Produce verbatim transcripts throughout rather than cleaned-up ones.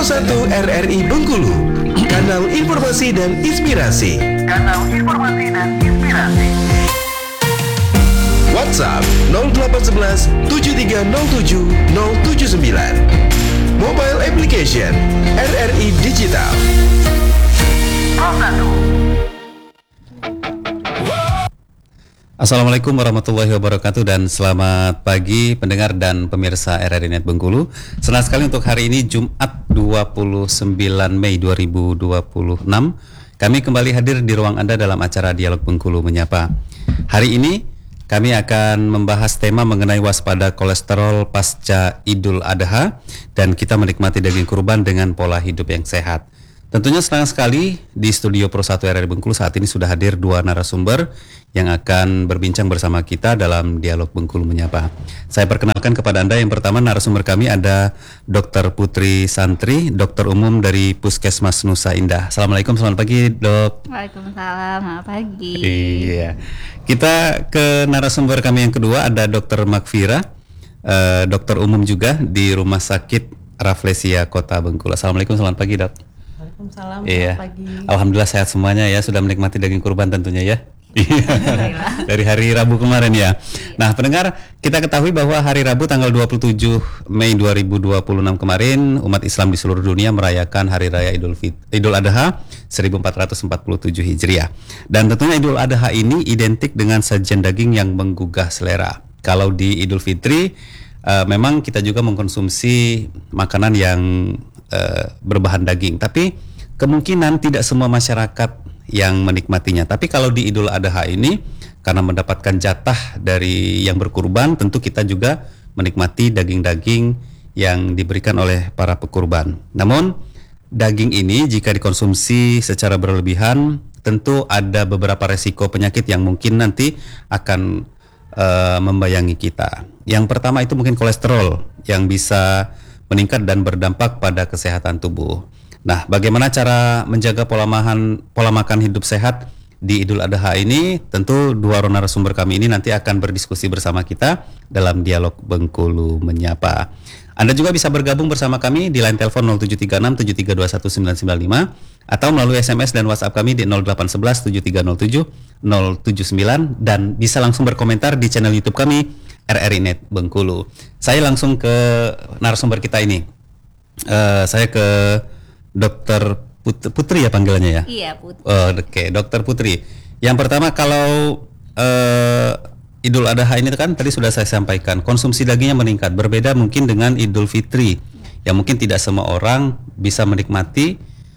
satu R R I Bengkulu, kanal informasi dan inspirasi. Kanal informasi dan inspirasi. WhatsApp nol delapan satu satu tujuh tiga nol tujuh nol tujuh sembilan. Mobile application R R I Digital. Assalamualaikum warahmatullahi wabarakatuh dan selamat pagi pendengar dan pemirsa R R I Net Bengkulu. Senang sekali untuk hari ini Jumat dua puluh sembilan Mei dua ribu dua puluh enam kami kembali hadir di ruang Anda dalam acara Dialog Bengkulu Menyapa. Hari ini kami akan membahas tema mengenai waspada kolesterol pasca Idul Adha dan kita menikmati daging kurban dengan pola hidup yang sehat. Tentunya senang sekali di studio Pro satu R R I Bengkulu saat ini sudah hadir dua narasumber yang akan berbincang bersama kita dalam Dialog Bengkulu Menyapa. Saya perkenalkan kepada Anda yang pertama narasumber kami ada Dokter Putri Santri, dokter umum dari Puskesmas Nusa Indah. Assalamualaikum, selamat pagi Dok. Waalaikumsalam, selamat pagi. Iya, kita ke narasumber kami yang kedua ada Dokter Makfira, eh, dokter umum juga di Rumah Sakit Rafflesia Kota Bengkulu. Assalamualaikum, selamat pagi Dok. Waalaikumsalam, Iya. selamat pagi. Alhamdulillah sehat semuanya ya, sudah menikmati daging kurban tentunya ya. Dari hari Rabu kemarin ya. Nah pendengar, kita ketahui bahwa hari Rabu tanggal dua puluh tujuh Mei dua ribu dua puluh enam kemarin umat Islam di seluruh dunia merayakan Hari Raya Idul Fit Idul Adha seribu empat ratus empat puluh tujuh Hijriah. Dan tentunya Idul Adha ini identik dengan sajian daging yang menggugah selera. Kalau di Idul Fitri uh, memang kita juga mengkonsumsi makanan yang uh, berbahan daging, tapi kemungkinan tidak semua masyarakat yang menikmatinya. Tapi kalau di Idul Adha ini karena mendapatkan jatah dari yang berkurban, tentu kita juga menikmati daging-daging yang diberikan oleh para pekurban. Namun daging ini jika dikonsumsi secara berlebihan tentu ada beberapa resiko penyakit yang mungkin nanti akan uh, membayangi kita. Yang pertama itu mungkin kolesterol yang bisa meningkat dan berdampak pada kesehatan tubuh. Nah, bagaimana cara menjaga pola makan pola makan hidup sehat di Idul Adha ini? Tentu dua narasumber kami ini nanti akan berdiskusi bersama kita dalam Dialog Bengkulu Menyapa. Anda juga bisa bergabung bersama kami di line telepon nol tujuh tiga enam tujuh tiga dua satu sembilan sembilan lima atau melalui S M S dan WhatsApp kami di nol delapan satu satu tujuh tiga nol tujuh nol tujuh sembilan dan bisa langsung berkomentar di channel YouTube kami R R I Net Bengkulu. Saya langsung ke narasumber kita ini. Uh, saya ke Dokter Put- Putri ya panggilannya ya? Iya, Putri. Oh, Oke, okay. Dokter Putri. Yang pertama kalau uh, Idul Adha ini kan tadi sudah saya sampaikan konsumsi dagingnya meningkat. Berbeda mungkin dengan Idul Fitri yang mungkin tidak semua orang bisa menikmati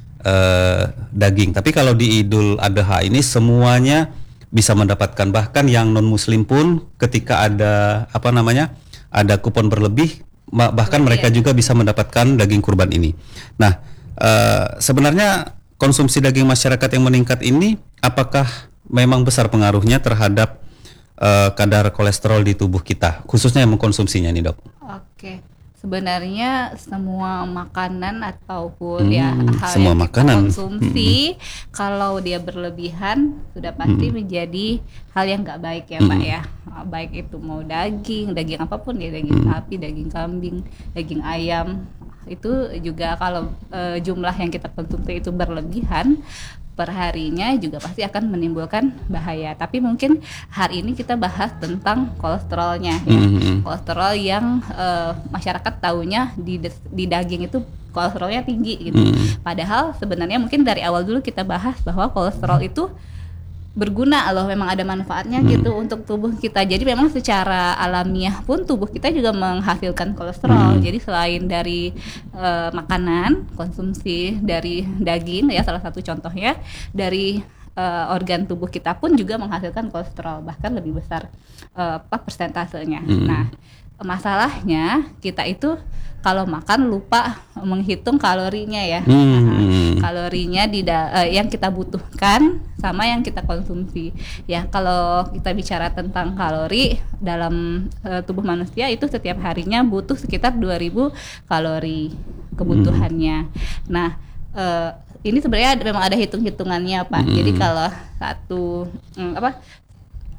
uh, daging. Tapi kalau di Idul Adha ini semuanya bisa mendapatkan, bahkan yang non Muslim pun ketika ada apa namanya ada kupon berlebih bahkan mereka juga bisa mendapatkan daging kurban ini. Nah. Uh, sebenarnya konsumsi daging masyarakat yang meningkat ini apakah memang besar pengaruhnya terhadap uh, kadar kolesterol di tubuh kita, khususnya yang mengkonsumsinya nih Dok? Oke, sebenarnya semua makanan ataupun hmm, ya hal semua yang makanan. kita konsumsi hmm. kalau dia berlebihan sudah pasti hmm. menjadi hal yang nggak baik ya hmm. Pak ya. Baik itu mau daging, daging apapun ya, daging hmm. sapi, daging kambing, daging ayam. Itu juga kalau e, jumlah yang kita konsumsi itu berlebihan perharinya juga pasti akan menimbulkan bahaya. Tapi mungkin hari ini kita bahas tentang kolesterolnya ya. Mm-hmm. Kolesterol yang e, masyarakat taunya di, di daging itu kolesterolnya tinggi gitu. Mm-hmm. Padahal sebenarnya mungkin dari awal dulu kita bahas bahwa kolesterol itu berguna loh, memang ada manfaatnya hmm. gitu untuk tubuh kita. Jadi memang secara alamiah pun tubuh kita juga menghasilkan kolesterol. Hmm. Jadi selain dari uh, makanan, konsumsi dari daging ya salah satu contohnya, dari uh, organ tubuh kita pun juga menghasilkan kolesterol, bahkan lebih besar uh, apa persentasenya. Hmm. Nah, masalahnya kita itu kalau makan lupa menghitung kalorinya ya. Hmm. Nah, kalorinya di da- uh, yang kita butuhkan sama yang kita konsumsi. Ya, kalau kita bicara tentang kalori dalam uh, tubuh manusia itu setiap harinya butuh sekitar dua ribu kalori kebutuhannya. Hmm. Nah, uh, ini sebenarnya memang ada hitung-hitungannya, Pak. Hmm. Jadi kalau satu um, apa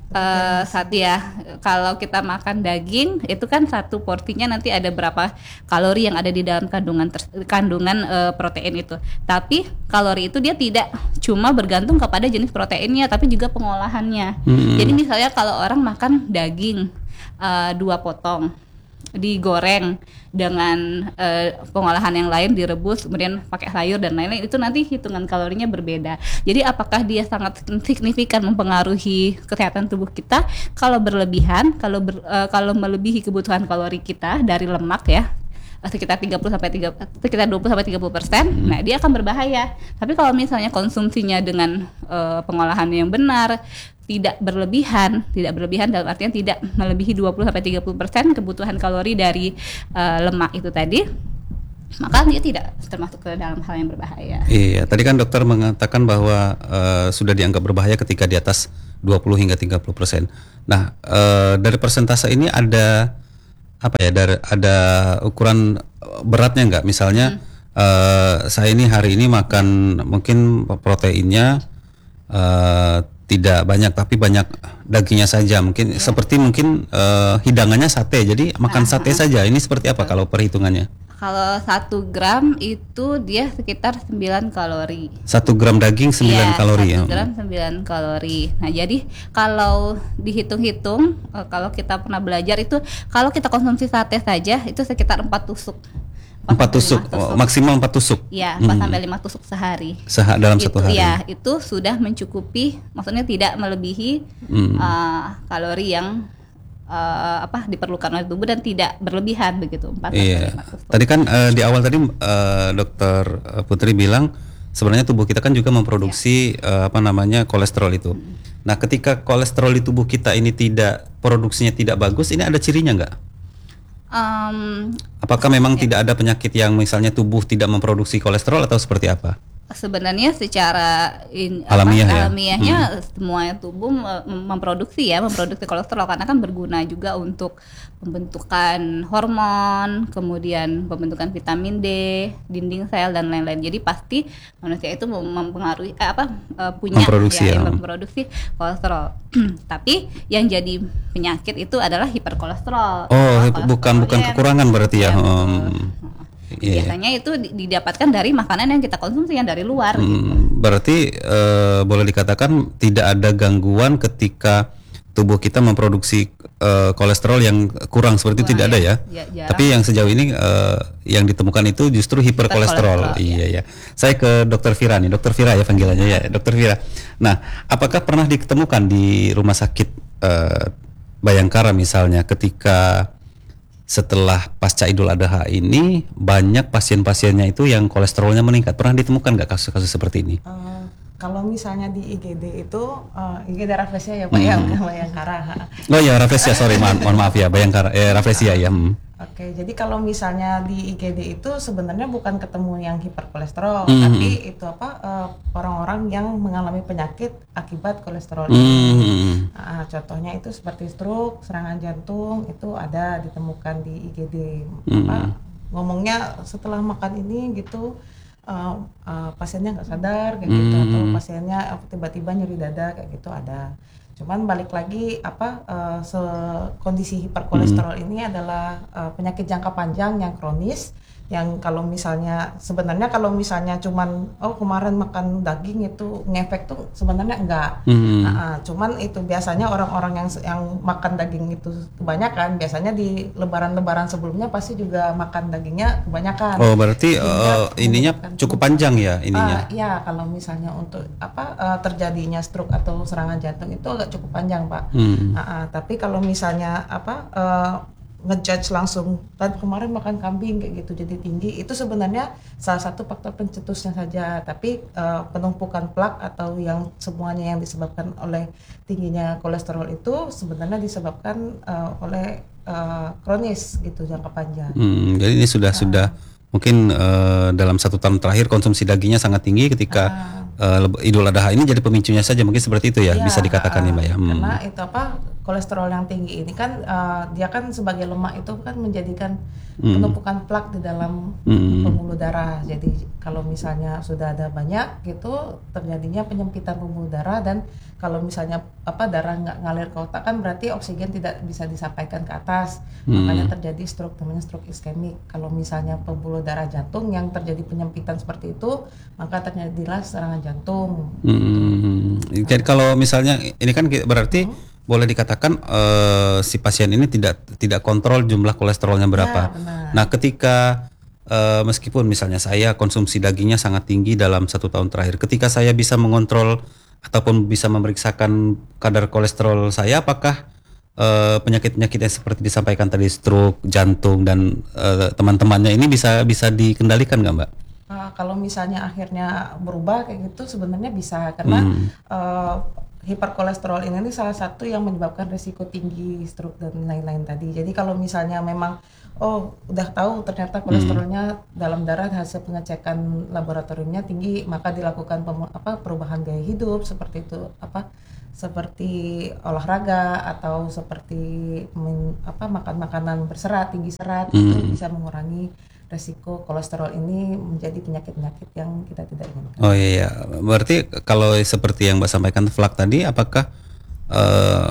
Uh, satu ya, kalau kita makan daging itu kan satu porsinya nanti ada berapa kalori yang ada di dalam kandungan ter- kandungan uh, protein itu. Tapi kalori itu dia tidak cuma bergantung kepada jenis proteinnya, tapi juga pengolahannya. Hmm. Jadi misalnya kalau orang makan daging uh, dua potong, digoreng dengan uh, pengolahan yang lain, direbus kemudian pakai sayur dan lain-lain, itu nanti hitungan kalorinya berbeda. Jadi apakah dia sangat signifikan mempengaruhi kesehatan tubuh kita? Kalau berlebihan, kalau ber, uh, kalau melebihi kebutuhan kalori kita dari lemak ya, sekitar tiga puluh sampai tiga sekitar dua puluh sampai tiga puluh persen, hmm. nah dia akan berbahaya. Tapi kalau misalnya konsumsinya dengan uh, pengolahan yang benar, tidak berlebihan, tidak berlebihan dalam artian tidak melebihi dua puluh sampai tiga puluh persen kebutuhan kalori dari uh, lemak itu tadi, maka dia tidak termasuk ke dalam hal yang berbahaya. Iya, tadi kan dokter mengatakan bahwa uh, sudah dianggap berbahaya ketika di atas dua puluh hingga tiga puluh persen. Nah, uh, dari persentase ini ada apa ya, dari ada ukuran beratnya nggak? Misalnya hmm. uh, saya ini hari ini makan mungkin proteinnya uh, tidak banyak tapi banyak dagingnya saja, mungkin ya. Seperti mungkin uh, hidangannya sate, jadi makan nah, sate nah. saja. Ini seperti apa kalau perhitungannya? Kalau satu gram itu dia sekitar sembilan kalori. Satu gram daging sembilan ya, kalori ya. Satu gram sembilan kalori. Nah jadi kalau dihitung-hitung, kalau kita pernah belajar itu, kalau kita konsumsi sate saja itu sekitar empat tusuk. Empat tusuk, tusuk. Oh, maksimal empat tusuk. Iya, empat hmm. sampai lima tusuk sehari. Seha dalam itu, satu hari. Ya, itu sudah mencukupi, maksudnya tidak melebihi hmm. uh, kalori yang uh, apa diperlukan oleh tubuh dan tidak berlebihan begitu. empat iya. Tadi kan uh, di awal tadi uh, dokter Putri bilang sebenarnya tubuh kita kan juga memproduksi ya. uh, apa namanya kolesterol itu. Hmm. Nah, ketika kolesterol di tubuh kita ini tidak produksinya tidak bagus, ini ada cirinya nggak? Um, Apakah memang ya. tidak ada penyakit yang misalnya tubuh tidak memproduksi kolesterol atau seperti apa? Sebenarnya secara in, alamiah apa, ya? alamiahnya hmm. semua tubuh memproduksi ya, memproduksi kolesterol karena kan berguna juga untuk pembentukan hormon, kemudian pembentukan vitamin D, dinding sel dan lain-lain. Jadi pasti manusia itu mempengaruhi eh, apa punya memproduksi, ya, ya. memproduksi kolesterol. Tapi yang jadi penyakit itu adalah hiperkolesterol. Oh, bukan bukan kekurangan berarti ya. ya um. Yeah. Biasanya itu didapatkan dari makanan yang kita konsumsi yang dari luar. Hmm, gitu. Berarti uh, boleh dikatakan tidak ada gangguan ketika tubuh kita memproduksi uh, kolesterol yang kurang seperti kurang, itu tidak ya. ada ya. ya Tapi yang sejauh ini uh, yang ditemukan itu justru hiperkolesterol. Iya ya. Saya ke Dokter Vira nih, Dokter Vira ya panggilannya ya, Dokter Vira. Nah, apakah pernah ditemukan di rumah sakit uh, Bayangkara misalnya ketika setelah pasca Idul Adha ini banyak pasien-pasiennya itu yang kolesterolnya meningkat? Pernah ditemukan nggak kasus-kasus seperti ini? Uh, kalau misalnya di I G D itu uh, I G D Rafflesia ya Pak, hmm. yang Bayangkara. Oh ya Rafflesia, sorry ma mohon maaf ya Bayangkara, eh Rafflesia ya. Hmm. Oke, jadi kalau misalnya di I G D itu sebenarnya bukan ketemu yang hiperkolesterol, hmm. tapi itu apa uh, orang-orang yang mengalami penyakit akibat kolesterol ini. Hmm. Nah, contohnya itu seperti stroke, serangan jantung itu ada ditemukan di I G D. Hmm. Apa, ngomongnya setelah makan ini gitu uh, uh, pasiennya nggak sadar kayak hmm. gitu, atau pasiennya uh, tiba-tiba nyeri dada kayak gitu ada. Cuman balik lagi apa uh, kondisi hiperkolesterol hmm. ini adalah uh, penyakit jangka panjang yang kronis, yang kalau misalnya sebenarnya kalau misalnya cuman oh kemarin makan daging itu ngefek tuh sebenarnya enggak. Hmm. Nah, cuman itu biasanya orang-orang yang yang makan daging itu kebanyakan biasanya di lebaran-lebaran sebelumnya pasti juga makan dagingnya kebanyakan. Oh, berarti uh, ininya cukup panjang ya ininya. Uh, ya, kalau misalnya untuk apa uh, terjadinya stroke atau serangan jantung itu agak cukup panjang, Pak. Hmm. Uh, uh, tapi kalau misalnya apa uh, ngejudge langsung tadi kemarin makan kambing kayak gitu jadi tinggi, itu sebenarnya salah satu faktor pencetusnya saja, tapi uh, penumpukan plak atau yang semuanya yang disebabkan oleh tingginya kolesterol itu sebenarnya disebabkan uh, oleh uh, kronis gitu jangka panjang. Hmm, jadi ini sudah uh, sudah mungkin uh, dalam satu tahun terakhir konsumsi dagingnya sangat tinggi ketika uh, uh, Idul Adha ini jadi pemicunya saja, mungkin seperti itu ya, ya bisa dikatakan uh, ya Mbak ya. Hmm. Karena itu apa kolesterol yang tinggi ini kan uh, dia kan sebagai lemak itu kan menjadikan Hmm. penumpukan plak di dalam Hmm. pembuluh darah. Jadi kalau misalnya sudah ada banyak gitu terjadinya penyempitan pembuluh darah, dan kalau misalnya apa darah nggak ngalir ke otak kan berarti oksigen tidak bisa disampaikan ke atas. Hmm. Makanya terjadi stroke, namanya stroke iskemik. Kalau misalnya pembuluh darah jantung yang terjadi penyempitan seperti itu, maka terjadilah serangan jantung. Hmm. Jadi kalau misalnya ini kan ki- berarti boleh dikatakan eh, si pasien ini tidak tidak kontrol jumlah kolesterolnya berapa. Ya, benar. Nah, ketika eh, meskipun misalnya saya konsumsi dagingnya sangat tinggi dalam satu tahun terakhir, ketika saya bisa mengontrol ataupun bisa memeriksakan kadar kolesterol saya, apakah eh, penyakit-penyakit yang seperti disampaikan tadi, stroke, jantung dan eh, teman-temannya ini bisa bisa dikendalikan nggak, Mbak? Uh, kalau misalnya akhirnya berubah kayak gitu sebenarnya bisa, karena Hmm. uh, hiperkolesterol ini, ini salah satu yang menyebabkan risiko tinggi stroke dan lain-lain tadi. Jadi kalau misalnya memang oh udah tahu ternyata kolesterolnya dalam darah hasil pengecekan laboratoriumnya tinggi, maka dilakukan pem- apa perubahan gaya hidup seperti itu, apa seperti olahraga atau seperti men- apa makan makanan berserat, tinggi serat, itu bisa mengurangi resiko kolesterol ini menjadi penyakit-penyakit yang kita tidak inginkan. Oh iya, berarti kalau seperti yang Mbak sampaikan flak tadi, apakah eh,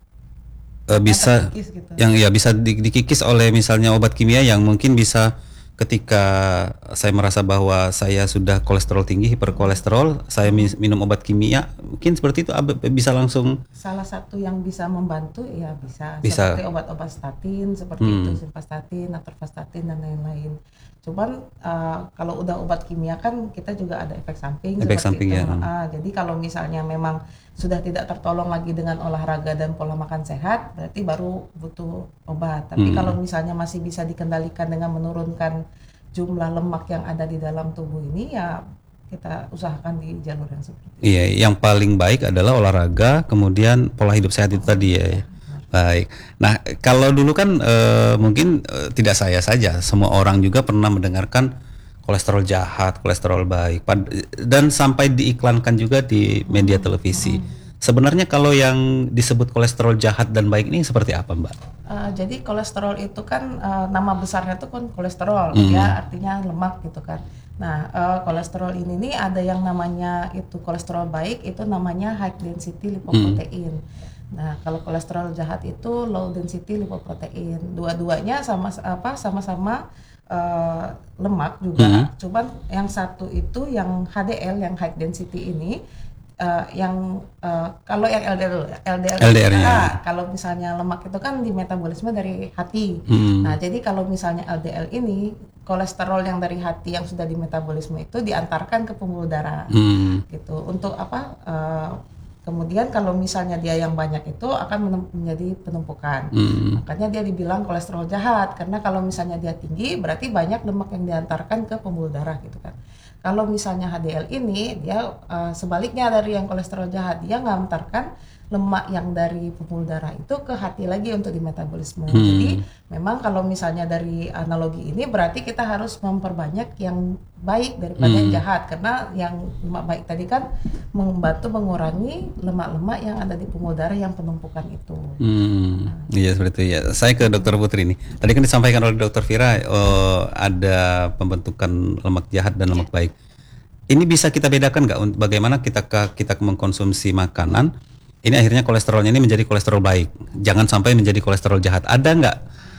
eh, bisa terkikis gitu. yang ya bisa di- dikikis oleh misalnya obat kimia yang mungkin bisa ketika saya merasa bahwa saya sudah kolesterol tinggi, hiperkolesterol, saya mi- minum obat kimia, mungkin seperti itu ab- bisa langsung. Salah satu yang bisa membantu ya bisa, Bisa. seperti obat-obat statin seperti Hmm. itu, simvastatin, atorvastatin dan lain-lain. Cuman uh, kalau udah obat kimia kan kita juga ada efek samping Efek seperti samping, itu. ya. Hmm. Ah, jadi kalau misalnya memang sudah tidak tertolong lagi dengan olahraga dan pola makan sehat, berarti baru butuh obat. Tapi Hmm. kalau misalnya masih bisa dikendalikan dengan menurunkan jumlah lemak yang ada di dalam tubuh ini, ya kita usahakan di jalur yang seperti itu. Iya, yang paling baik adalah olahraga, kemudian pola hidup sehat itu tadi ya. Baik. Nah, kalau dulu kan eh, mungkin eh, tidak saya saja, semua orang juga pernah mendengarkan kolesterol jahat, kolesterol baik, Pad- dan sampai diiklankan juga di media televisi. Sebenarnya kalau yang disebut kolesterol jahat dan baik ini seperti apa, Mbak? Uh, jadi kolesterol itu kan uh, nama besarnya itu kan kolesterol, Hmm. ya artinya lemak gitu kan. Nah uh, kolesterol ini nih ada yang namanya itu kolesterol baik, itu namanya high density lipoprotein. Nah kalau kolesterol jahat itu low density lipoprotein. Dua-duanya sama apa sama-sama uh, lemak juga. Hmm. Cuman yang satu itu yang H D L yang high density ini. Uh, yang uh, kalau yang L D L L D L, L D R-nya. ah, kalau misalnya lemak itu kan di metabolisme dari hati. Hmm. Nah, jadi kalau misalnya L D L ini kolesterol yang dari hati yang sudah di metabolisme itu diantarkan ke pembuluh darah. Hmm. Gitu. Untuk apa? Uh, kemudian kalau misalnya dia yang banyak itu akan menem- menjadi penumpukan. Hmm. Makanya dia dibilang kolesterol jahat, karena kalau misalnya dia tinggi berarti banyak lemak yang diantarkan ke pembuluh darah gitu kan. Kalau misalnya H D L ini dia uh, sebaliknya dari yang kolesterol jahat, dia ngantarkan lemak yang dari pembuluh darah itu ke hati lagi untuk di metabolisme. Hmm. Jadi memang kalau misalnya dari analogi ini berarti kita harus memperbanyak yang baik daripada yang Hmm. jahat, karena yang lemak baik tadi kan membantu mengurangi lemak-lemak yang ada di pembuluh darah yang penumpukan itu. Hmm, iya seperti itu ya. Saya ke Dokter Putri nih. Tadi kan disampaikan oleh Dokter Vira oh, ada pembentukan lemak jahat dan lemak baik. Ini bisa kita bedakan nggak? un- Bagaimana kita kita mengkonsumsi makanan? Ini akhirnya kolesterolnya ini menjadi kolesterol baik. Jangan sampai menjadi kolesterol jahat. Ada nggak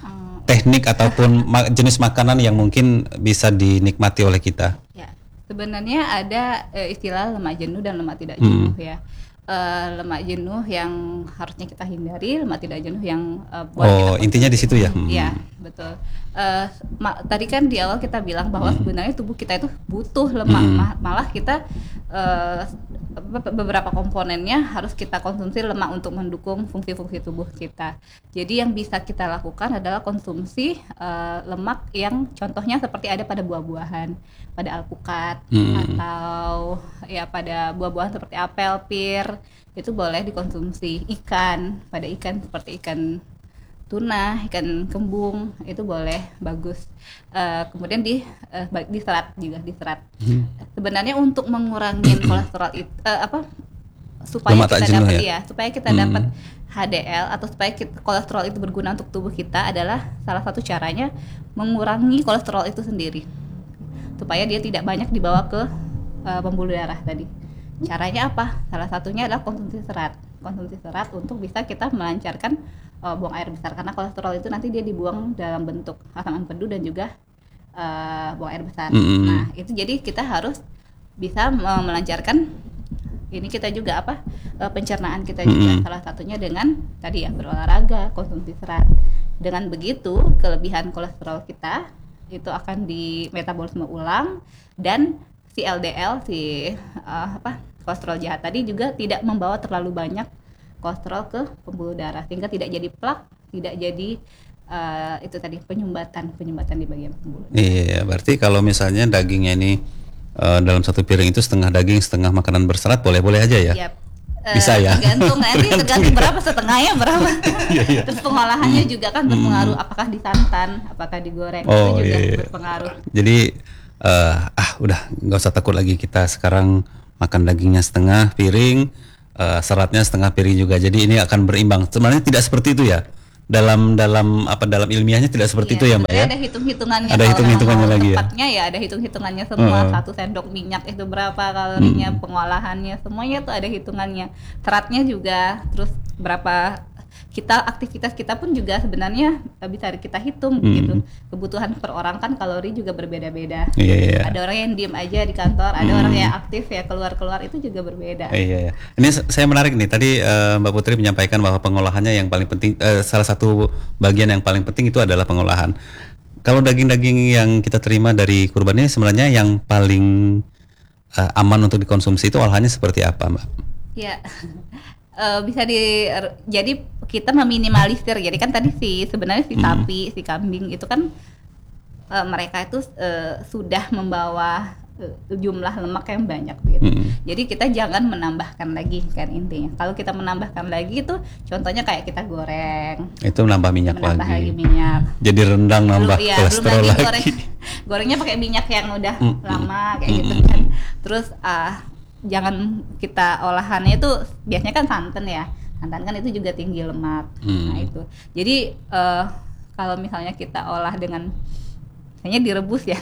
teknik ataupun ma- jenis makanan yang mungkin bisa dinikmati oleh kita? Ya, sebenarnya ada eh, istilah lemak jenuh dan lemak tidak Hmm. jenuh ya. Eh, lemak jenuh yang harusnya kita hindari, lemak tidak jenuh yang eh, buat kita Oh, intinya di situ ya. Hmm. Iya, betul. Eh, ma- tadi kan di awal kita bilang bahwa Hmm. sebenarnya tubuh kita itu butuh lemak, Hmm. Ma- malah kita eh, be- beberapa komponennya harus kita konsumsi lemak untuk mendukung fungsi-fungsi tubuh kita. Jadi yang bisa kita lakukan adalah konsumsi eh, lemak yang contohnya seperti ada pada buah-buahan, pada alpukat Hmm. atau ya pada buah-buahan seperti apel, pir, itu boleh dikonsumsi. Ikan, pada ikan seperti ikan tuna, ikan kembung itu boleh, bagus. Eh, kemudian di eh, baik diserat juga diserat. Hmm. Sebenarnya untuk mengurangi kolesterol itu eh, apa supaya Lemak tak kita jenuh dapat ya? ya, supaya kita Hmm. dapat H D L atau supaya kita, kolesterol itu berguna untuk tubuh kita adalah salah satu caranya mengurangi kolesterol itu sendiri supaya dia tidak banyak dibawa ke uh, pembuluh darah tadi. Caranya apa? Salah satunya adalah konsumsi serat. Konsumsi serat untuk bisa kita melancarkan uh, buang air besar, karena kolesterol itu nanti dia dibuang dalam bentuk asam empedu dan juga uh, buang air besar. Mm-hmm. Nah, itu jadi kita harus bisa uh, melancarkan ini kita juga apa uh, pencernaan kita juga, Mm-hmm. salah satunya dengan tadi ya berolahraga, konsumsi serat. Dengan begitu kelebihan kolesterol kita itu akan di metabolisme ulang, dan si L D L si uh, apa kolesterol jahat tadi juga tidak membawa terlalu banyak kolesterol ke pembuluh darah, sehingga tidak jadi plak, tidak jadi uh, itu tadi penyumbatan penyumbatan di bagian pembuluh darah. Iya, berarti kalau misalnya dagingnya ini uh, dalam satu piring itu setengah daging, setengah makanan berserat, boleh-boleh aja ya? Yap. Bisa ya? Tergantung nanti tergantung berapa setengahnya berapa. Terus pengolahannya juga kan berpengaruh, apakah disantan, apakah digoreng, Oh, itu juga iya, iya. berpengaruh. Jadi uh, ah udah nggak usah takut lagi, kita sekarang makan dagingnya setengah piring, uh, seratnya setengah piring juga. Jadi ini akan berimbang. Sebenarnya tidak seperti itu ya. Dalam dalam apa dalam ilmiahnya tidak seperti Iya, itu ya, Mbak ya? sebenarnya ada hitung-hitungannya. Ada kalau hitung-hitungannya mau lagi ya? tepatnya ya ada hitung-hitungannya semua. Uh. Satu sendok minyak itu berapa kalorinya, Hmm. pengolahannya, semuanya tuh ada hitungannya. Seratnya juga, terus berapa kita aktivitas kita pun juga sebenarnya bisa kita hitung Hmm. gitu. Kebutuhan per orang kan kalori juga berbeda-beda. Iya, iya. Ada orang yang diem aja di kantor, ada Hmm. orang yang aktif ya keluar-keluar, itu juga berbeda. Iya, iya. Ini s- saya menarik nih. Tadi eh, Mbak Putri menyampaikan bahwa pengolahannya yang paling penting, eh, salah satu bagian yang paling penting itu adalah pengolahan. Kalau daging-daging yang kita terima dari kurban ini sebenarnya yang paling eh, aman untuk dikonsumsi itu olahannya seperti apa, Mbak? Ya, Eh, bisa di jadi kita meminimalisir. Jadi kan tadi si sebenarnya si sapi, si kambing itu kan eh, mereka itu eh, sudah membawa eh, jumlah lemak yang banyak gitu. Mm. Jadi kita jangan menambahkan lagi kan intinya. Kalau kita menambahkan lagi itu contohnya kayak kita goreng, Itu nambah minyak menambah lagi. lagi minyak. Jadi rendang nambah Belum- iya, kolesterol belum lagi. goreng, gorengnya pakai minyak yang udah Mm, lama kayak mm, gitu mm, kan. Terus ah jangan kita olahannya itu biasanya kan santan ya. Santan kan itu juga tinggi lemak. Mm. Nah itu. Jadi eh, kalau misalnya kita olah dengan kayaknya direbus ya,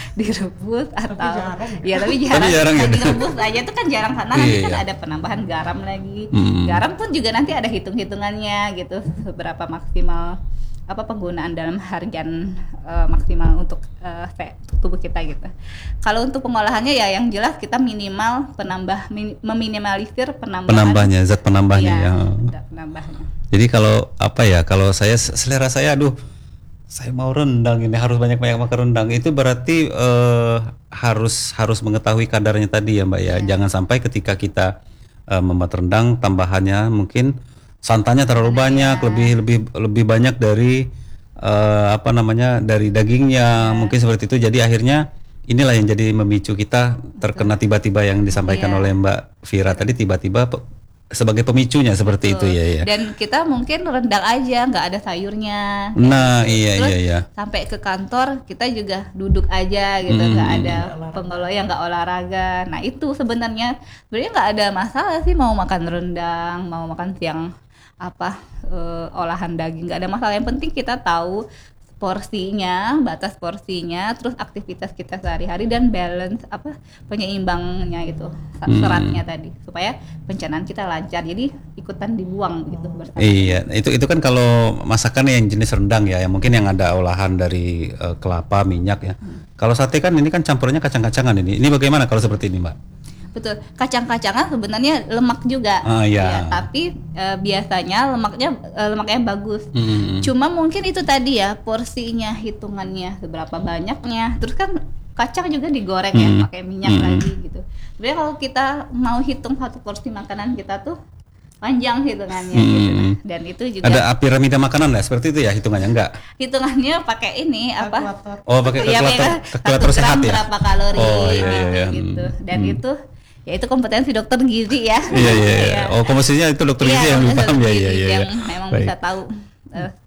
direbus atau jarang ya tapi jarang, Tapi jarang ya. direbus aja itu kan jarang, karena nanti Iya, kan iya. ada penambahan garam lagi. Mm. Garam pun juga nanti ada hitung-hitungannya gitu, seberapa maksimal apa penggunaan dalam harian eh, maksimal untuk eh, fat tubuh kita gitu. Kalau untuk pengolahannya ya yang jelas kita minimal penambah min- meminimalisir penambahan Penambahnya, zat penambahnya Iya, ya. zat penambahnya. Jadi kalau apa ya, kalau saya selera saya, aduh, saya mau rendang ini harus banyak-banyak makan rendang. Itu berarti eh, harus harus mengetahui kadarnya tadi ya, Mbak ya. Jangan sampai ketika kita eh, membuat rendang tambahannya mungkin santannya terlalu banyak, lebih lebih lebih banyak dari eh, apa namanya dari dagingnya, mungkin seperti itu. Jadi akhirnya inilah yang jadi memicu kita terkena tiba-tiba yang disampaikan Iya. oleh Mbak Vira tadi, tiba-tiba pe- sebagai pemicunya seperti itu ya ya. Dan kita mungkin rendang aja, nggak ada sayurnya. Nah, iya Terus iya iya. sampai ke kantor kita juga duduk aja gitu, Hmm. nggak ada pengelola yang nggak olahraga. Nah itu sebenarnya sebenarnya nggak ada masalah sih mau makan rendang, mau makan siang apa eh, olahan daging, nggak ada masalah. Yang penting kita tahu porsinya, batas porsinya, terus aktivitas kita sehari-hari dan balance apa penyeimbangnya itu Hmm. seratnya tadi supaya pencernaan kita lancar. Jadi ikutan dibuang gitu bersama. Iya, itu itu kan kalau masakan yang jenis rendang ya, yang mungkin yang ada olahan dari eh, kelapa, minyak ya. Kalau sate kan ini kan campurannya kacang-kacangan ini. Ini bagaimana kalau seperti ini, Mbak? Betul, kacang-kacangan sebenarnya lemak juga, Ah, iya. ya, tapi eh, biasanya lemaknya eh, lemaknya bagus. Hmm. Cuma mungkin itu tadi ya porsinya, hitungannya seberapa banyaknya. Terus kan kacang juga digoreng ya, Hmm. pakai minyak Hmm. lagi gitu. Sebenarnya kalau kita mau hitung satu porsi makanan kita tuh panjang hitungannya Hmm. gitu. Nah, dan itu juga Ada piramida makanan lah seperti itu ya hitungannya, enggak? hitungannya pakai ini apa? Kalkulator. Oh, pakai Ya, kalkulator, pakai kalkulator satu sehat gram ya. berapa kalori Oh, iya, iya, iya. gitu. Hmm. Dan Hmm. itu ya itu kompetensi dokter gizi ya. Iya iya. iya. Oh, komposisinya itu dokter gizi Iya, yang lebih dokter paham ya gizi iya iya. yang iya. memang Baik. bisa tahu eh,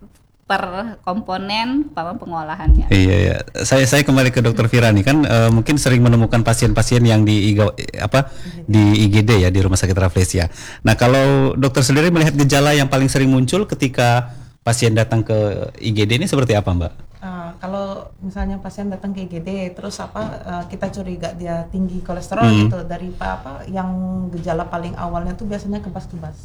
per komponen apa pengolahannya. Iya, iya. Saya saya kembali ke Dokter Fira nih kan eh, mungkin sering menemukan pasien-pasien yang di I G, apa di I G D ya, di Rumah Sakit Rafflesia. Nah, kalau dokter sendiri melihat gejala yang paling sering muncul ketika pasien datang ke I G D ini seperti apa, Mbak? Uh, kalau misalnya pasien datang ke I G D terus apa uh, kita curiga dia tinggi kolesterol Hmm. gitu, dari apa apa yang gejala paling awalnya tuh biasanya kebas-kebas.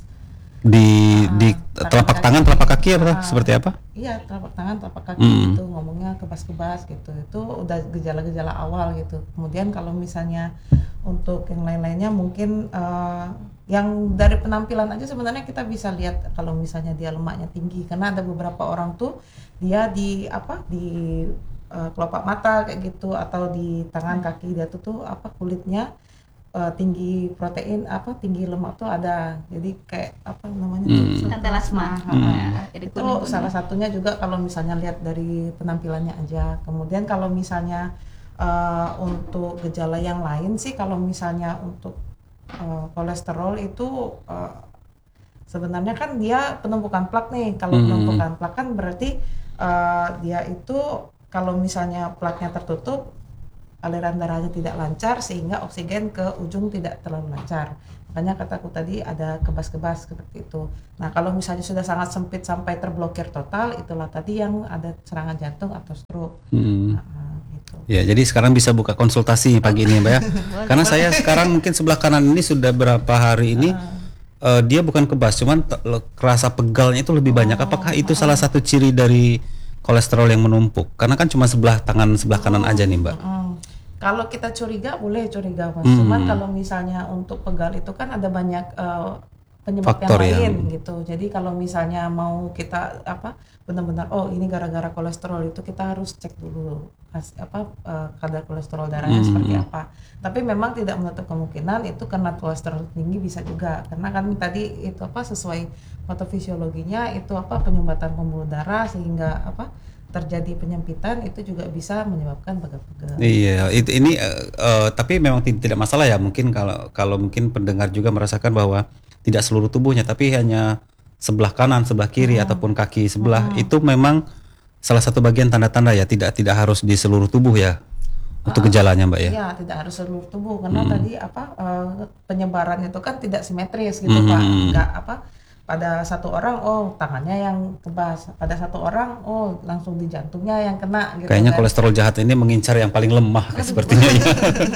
Di Ah, di tangan telapak kaki. tangan, telapak kaki apa Ah, seperti apa? Iya, telapak tangan, telapak kaki Hmm. gitu, ngomongnya kebas-kebas gitu. Itu udah gejala-gejala awal gitu. Kemudian kalau misalnya untuk yang lain-lainnya mungkin uh, yang dari penampilan aja sebenarnya kita bisa lihat kalau misalnya dia lemaknya tinggi, karena ada beberapa orang tuh dia di apa di uh, kelopak mata kayak gitu, atau di tangan kaki dia tuh tuh apa kulitnya uh, tinggi protein, apa tinggi lemak tuh ada. Jadi kayak apa namanya tuh Hmm. Antelasma. Hmm. Ya, jadi Itu kuning-kuning. salah satunya juga kalau misalnya lihat dari penampilannya aja. Kemudian kalau misalnya uh, untuk gejala yang lain sih, kalau misalnya untuk uh, kolesterol itu uh, sebenarnya kan dia penumpukan plak nih. Kalau Hmm. penumpukan plak kan berarti uh, dia itu kalau misalnya plaknya tertutup, aliran darahnya tidak lancar sehingga oksigen ke ujung tidak terlalu lancar. Makanya kataku tadi ada kebas-kebas seperti itu. Nah, kalau misalnya sudah sangat sempit sampai terblokir total, itulah tadi yang ada serangan jantung atau stroke. Hmm. Nah, gitu. Ya, jadi sekarang bisa buka konsultasi pagi ini, Mbak ya. Karena saya sekarang mungkin sebelah kanan ini sudah berapa hari ini eh, dia bukan kebas, cuman te- le- kerasa pegalnya itu lebih banyak. Apakah itu salah satu ciri dari kolesterol yang menumpuk? Karena kan cuma sebelah tangan sebelah kanan aja nih, Mbak. Mm. Kalau kita curiga boleh curiga Mas. Hmm. Cuman kalau misalnya untuk pegal itu kan ada banyak eh, penyebab Faktor yang yang- lain gitu. Jadi kalau misalnya mau kita apa benar-benar oh ini gara-gara kolesterol, itu kita harus cek dulu kas- apa eh, kadar kolesterol darahnya Hmm. seperti apa. Tapi memang tidak menutup kemungkinan itu karena kolesterol tinggi bisa juga. Karena kan tadi itu apa sesuai patofisiologinya itu apa penyumbatan pembuluh darah sehingga apa terjadi penyempitan, itu juga bisa menyebabkan pegal-pegal. Iya, itu ini eh, eh, tapi memang ti- tidak masalah ya. Mungkin kalau kalau mungkin pendengar juga merasakan bahwa tidak seluruh tubuhnya, tapi hanya sebelah kanan, sebelah kiri ataupun kaki sebelah itu memang salah satu bagian tanda-tanda ya. Tidak tidak harus di seluruh tubuh ya untuk gejalanya, Mbak ya. Iya, tidak harus seluruh tubuh karena tadi apa eh, penyebaran itu kan tidak simetris gitu Hmm. Pak. Enggak apa pada satu orang oh tangannya yang kebas, pada satu orang oh langsung di jantungnya yang kena gitu. Kayaknya kan. kolesterol jahat ini mengincar yang paling lemah sepertinya ya.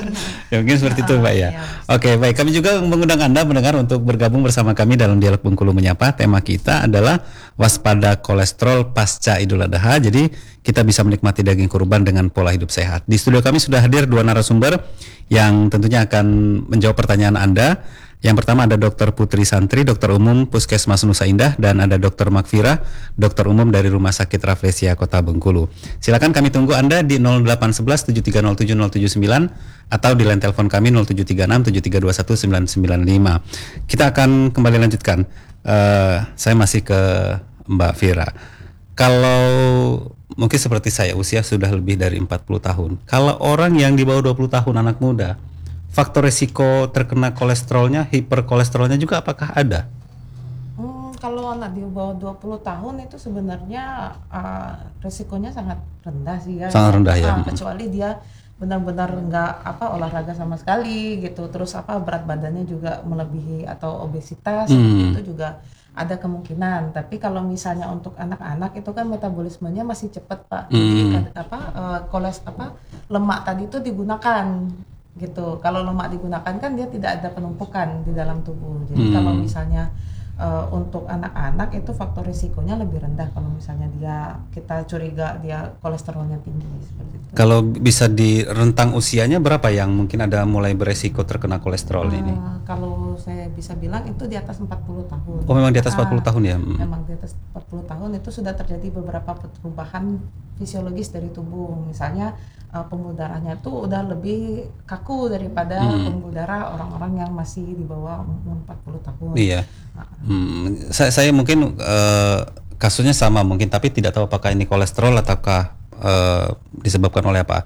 Ya mungkin seperti itu, Mbak ya. iya. Oke, baik. Kami juga mengundang Anda mendengar untuk bergabung bersama kami dalam Dialog Bengkulu Menyapa. Tema kita adalah waspada kolesterol pasca Idul Adha. Jadi kita bisa menikmati daging kurban dengan pola hidup sehat. Di studio kami sudah hadir dua narasumber yang tentunya akan menjawab pertanyaan Anda. Yang pertama ada Dokter Putri Santri, dokter umum Puskesmas Nusa Indah, dan ada Dokter Makfira, dokter umum dari Rumah Sakit Rafflesia Kota Bengkulu. Silakan kami tunggu Anda di nol delapan satu satu tujuh tiga nol tujuh nol tujuh sembilan atau di line telepon kami nol tujuh tiga enam tujuh tiga dua satu sembilan sembilan lima. Kita akan kembali lanjutkan. Eh, saya masih ke Mbak Fira. Kalau mungkin seperti saya usia sudah lebih dari empat puluh tahun. Kalau orang yang di bawah dua puluh tahun, anak muda, faktor risiko terkena kolesterolnya, hiperkolesterolnya juga apakah ada? Hmm, kalau anak di bawah dua puluh tahun itu sebenarnya uh, resikonya sangat rendah sih ya. Sangat rendah ya. Ah, kecuali dia benar-benar nggak apa olahraga sama sekali gitu. Terus apa berat badannya juga melebihi atau obesitas Hmm. itu juga ada kemungkinan. Tapi kalau misalnya untuk anak-anak itu kan metabolismenya masih cepat Pak. Jadi Hmm. kad- apa uh, koles apa lemak tadi itu digunakan gitu. Kalau lemak digunakan kan dia tidak ada penumpukan di dalam tubuh. Jadi Hmm. kalau misalnya uh, untuk anak-anak itu faktor risikonya lebih rendah kalau misalnya dia kita curiga dia kolesterolnya tinggi seperti itu. Kalau bisa di rentang usianya berapa yang mungkin ada mulai beresiko terkena kolesterol ini? Uh, kalau saya bisa bilang itu di atas empat puluh tahun. Oh, memang di atas empat puluh Ah, tahun ya? Hmm. Memang di atas empat puluh tahun itu sudah terjadi beberapa perubahan fisiologis dari tubuh. Misalnya uh, pembuluh darahnya itu udah lebih kaku daripada Hmm. pembuluh darah orang-orang yang masih di bawah umur empat puluh tahun. Iya. Hmm, saya, saya mungkin eh, kasusnya sama mungkin, tapi tidak tahu apakah ini kolesterol ataukah eh, disebabkan oleh apa.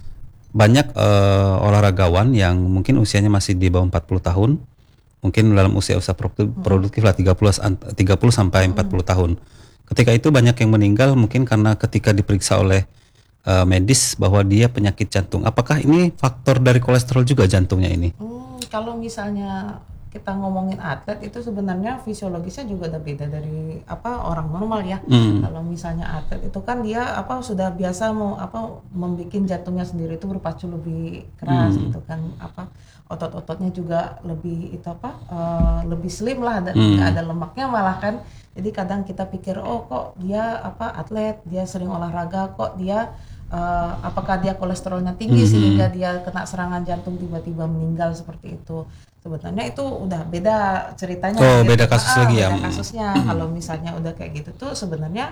Banyak eh, olahragawan yang mungkin usianya masih di bawah empat puluh tahun, mungkin dalam usia-usia produktif, produktif lah tiga puluh, an- tiga puluh sampai empat puluh tahun. ketika itu banyak yang meninggal mungkin karena ketika diperiksa oleh uh, medis bahwa dia penyakit jantung. Apakah ini faktor dari kolesterol juga jantungnya ini? Hmm, kalau misalnya kita ngomongin atlet itu sebenarnya fisiologisnya juga udah beda dari apa orang normal ya. Hmm. Kalau misalnya atlet itu kan dia apa sudah biasa mau apa membuat jantungnya sendiri itu berpacu lebih keras Hmm. gitu kan, apa otot-ototnya juga lebih itu apa uh, lebih slim lah, ada Hmm. nggak ada lemaknya malah kan. Jadi kadang kita pikir oh kok dia apa atlet, dia sering olahraga, kok dia uh, apakah dia kolesterolnya tinggi Hmm. sehingga dia kena serangan jantung tiba-tiba meninggal seperti itu. Sebenarnya itu udah beda ceritanya. Oh, gitu. beda kasus Ah, lagi ya. beda kasusnya. Kalau misalnya udah kayak gitu tuh sebenarnya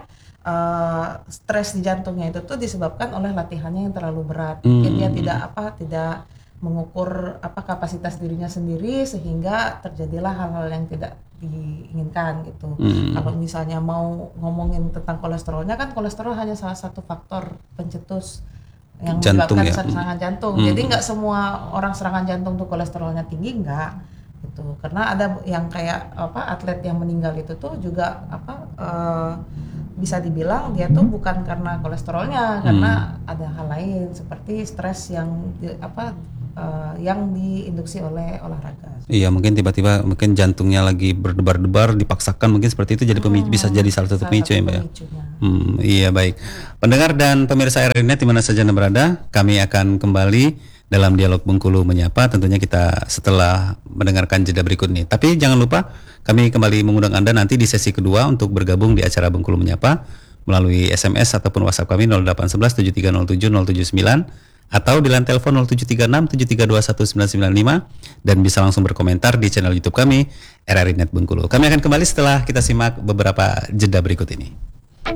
uh, stres di jantungnya itu tuh disebabkan oleh latihannya yang terlalu berat. Mungkin dia Hmm. tidak apa tidak mengukur apa kapasitas dirinya sendiri sehingga terjadilah hal-hal yang tidak diinginkan gitu. Hmm. Kalau misalnya mau ngomongin tentang kolesterolnya kan kolesterol hanya salah satu faktor pencetus yang Jantung menyebabkan ya. serangan jantung. Hmm. Jadi nggak semua orang serangan jantung tuh kolesterolnya tinggi, nggak gitu. Karena ada yang kayak apa atlet yang meninggal itu tuh juga apa eh, bisa dibilang dia tuh bukan karena kolesterolnya, karena ada hal lain seperti stres yang di- apa eh, yang diinduksi oleh olahraga. Iya, mungkin tiba-tiba mungkin jantungnya lagi berdebar-debar dipaksakan mungkin seperti itu jadi pemicu, bisa jadi salah satu Salah pemicu satu ya Mbak ya. pemicunya. Hmm, iya baik. Pendengar dan pemirsa R R I Net di mana saja Anda berada, kami akan kembali dalam dialog Bengkulu Menyapa. Tentunya kita setelah mendengarkan jeda berikut ini. Tapi jangan lupa kami kembali mengundang Anda nanti di sesi kedua untuk bergabung di acara Bengkulu Menyapa melalui S M S ataupun WhatsApp kami nol delapan satu satu tujuh tiga nol tujuh nol tujuh sembilan atau di line telepon nol tujuh tiga enam tujuh tiga dua satu sembilan sembilan lima dan bisa langsung berkomentar di channel YouTube kami R R I Net Bengkulu. Kami akan kembali setelah kita simak beberapa jeda berikut ini.